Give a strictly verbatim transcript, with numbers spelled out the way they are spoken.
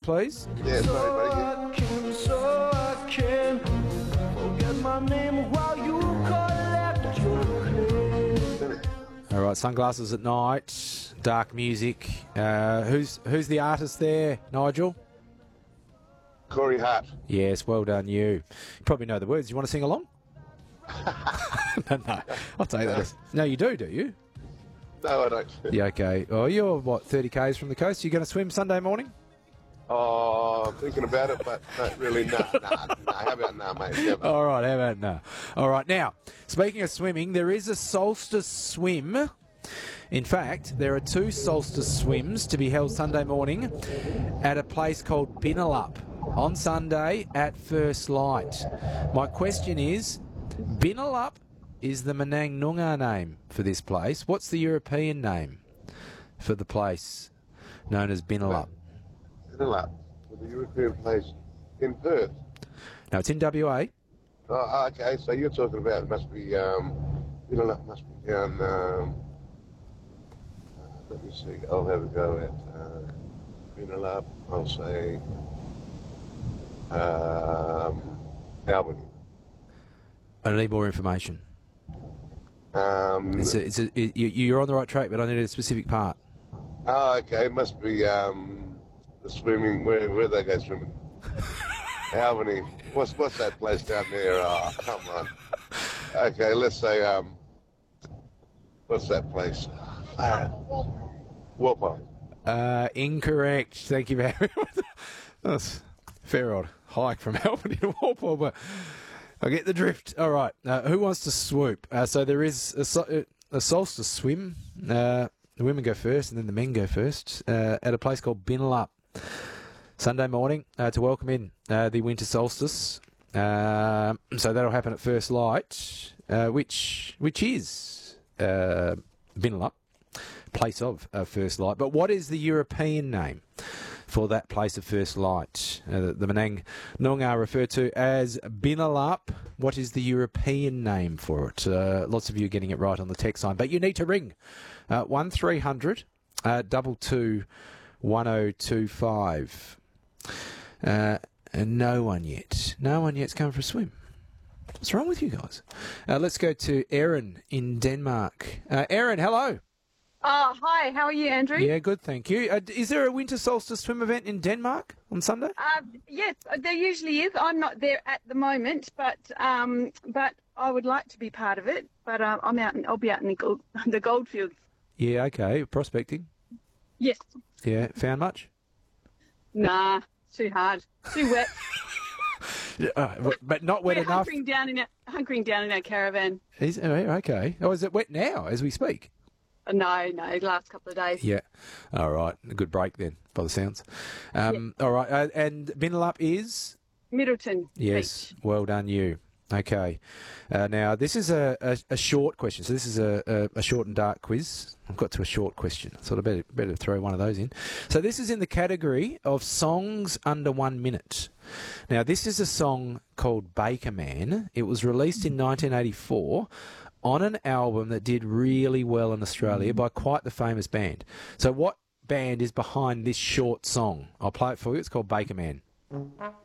please. Yeah, sorry, buddy. I can, so I can forget my name while you collect your claim. All right, Sunglasses at Night, dark music. Uh, who's who's the artist there, Nigel? Corey Hart. Yes, well done, you. You probably know the words. You want to sing along? no, no, I'll take that. as- No, you do, do you? No, I don't. Yeah, okay. Oh, you're, what, thirty kays from the coast? You going to swim Sunday morning? Oh, I'm thinking about it, but not really. Nah, nah, nah. How about nah, mate? Never. All right, how about no? All right, now, speaking of swimming, there is a solstice swim. In fact, there are two solstice swims to be held Sunday morning at a place called Binnalup on Sunday at first light. My question is, Binnalup is the Menang Noongar name for this place. What's the European name for the place known as Binnalup? Binnalup, with the European place in Perth. No, it's in W A. Oh, okay. So you're talking about it must be um, Binnalup must be down. Um, uh, let me see. I'll have a go at uh, Binnalup. I'll say um, Albany. I need more information. Um, It's a, it's a, it, you, you're on the right track, but I need a specific part. oh, okay. It must be um, the swimming. Where where they go swimming? Albany. What's what's that place down there? Oh, come on. Okay, let's say um, what's that place? Uh, Walpole. Uh, incorrect. Thank you very much. That's a fair old hike from Albany to Walpole, but I get the drift. All right. Uh, who wants to swoop? Uh, so there is a, so- a solstice swim. Uh, the women go first and then the men go first uh, at a place called Binnalup. Sunday morning uh, to welcome in uh, the winter solstice. Uh, so that'll happen at first light, uh, which which is uh, Binnalup, place of uh, first light. But what is the European name for that place of first light? Uh, the, the Menang Noongar referred to as Binnalup. What is the European name for it? Uh, lots of you are getting it right on the text line, but you need to ring uh, one three hundred uh, two two one oh two five. Uh, and no one yet. No one yet's come for a swim. What's wrong with you guys? Uh, let's go to Erin in Denmark. Uh, Erin, hello. Oh, hi. How are you, Andrew? Yeah, good, thank you. Uh, is there a winter solstice swim event in Denmark on Sunday? Uh, yes, there usually is. I'm not there at the moment, but um, but I would like to be part of it. But uh, I'm out. In, I'll be out in the, gold, the goldfields. Yeah, okay. Prospecting. Yes. Yeah, found much? Nah, too hard, too wet. Uh, but- but not wet We're enough. hunkering down in our, hunkering down in our caravan. Is, oh, okay. Oh, is it wet now as we speak? Uh, no, no, the last couple of days. Yeah. All right. A good break then, by the sounds. Um, All right. Uh, and Binnalup is? Middleton. Yes. Beach. Well done, you. Okay. Uh, now, this is a, a, a short question. So this is a, a, a short and dark quiz. I've got to a short question. I thought I'd better, better throw one of those in. So this is in the category of songs under one minute. Now, this is a song called Baker Man. It was released in nineteen eighty-four on an album that did really well in Australia by quite the famous band. So what band is behind this short song? I'll play it for you. It's called Baker Man.